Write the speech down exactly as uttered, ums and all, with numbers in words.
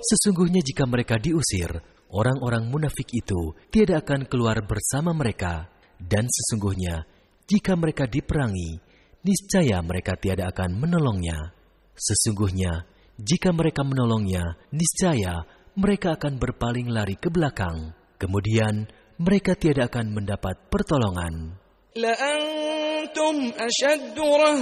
Sesungguhnya jika mereka diusir, orang-orang munafik itu tidak akan keluar bersama mereka. Dan sesungguhnya jika mereka diperangi, niscaya mereka tidak akan menolongnya. Sesungguhnya jika mereka menolongnya, niscaya mereka akan berpaling lari ke belakang. Kemudian mereka tidak akan mendapat pertolongan. لأنتم أشد